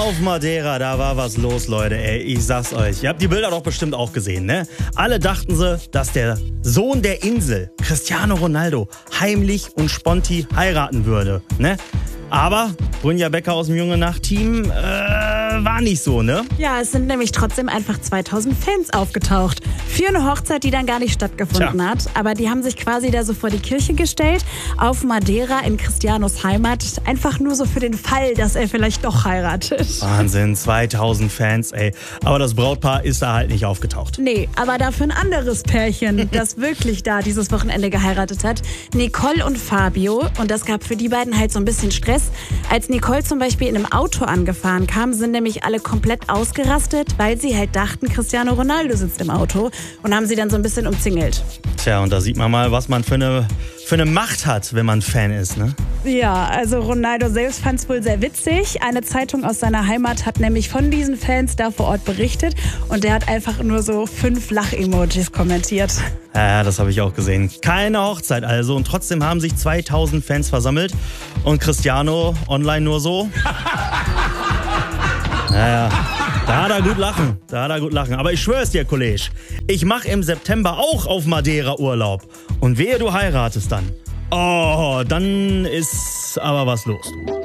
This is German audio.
Auf Madeira, da war was los, Leute, ey, ich sag's euch. Ihr habt die Bilder doch bestimmt auch gesehen, ne? Alle dachten sie, dass der Sohn der Insel, Cristiano Ronaldo, heimlich und sponti heiraten würde, ne? Aber Brynja Becker aus dem Junge Nacht-Team, war nicht so, ne? Ja, es sind nämlich trotzdem einfach 2000 Fans aufgetaucht. Für eine Hochzeit, die dann gar nicht stattgefunden hat. Aber die haben sich quasi da so vor die Kirche gestellt, auf Madeira in Cristianos Heimat. Einfach nur so für den Fall, dass er vielleicht doch heiratet. Wahnsinn, 2000 Fans, ey. Aber das Brautpaar ist da halt nicht aufgetaucht. Nee, aber dafür ein anderes Pärchen, das wirklich da dieses Wochenende geheiratet hat. Nicole und Fabio. Und das gab für die beiden halt so ein bisschen Stress. Als Nicole zum Beispiel in einem Auto angefahren kam, sind nämlich alle komplett ausgerastet, weil sie halt dachten, Cristiano Ronaldo sitzt im Auto und haben sie dann so ein bisschen umzingelt. Tja, und da sieht man mal, was man für eine Macht hat, wenn man Fan ist, ne? Ja, also Ronaldo selbst fand es wohl sehr witzig. Eine Zeitung aus seiner Heimat hat nämlich von diesen Fans da vor Ort berichtet und der hat einfach nur so 5 Lach-Emojis kommentiert. Ja, das habe ich auch gesehen. Keine Hochzeit also und trotzdem haben sich 2000 Fans versammelt und Cristiano online nur so. Naja, da hat er gut lachen. Aber ich schwöre es dir, Kollege, ich mache im September auch auf Madeira Urlaub. Und wehe, du heiratest dann. Oh, dann ist aber was los.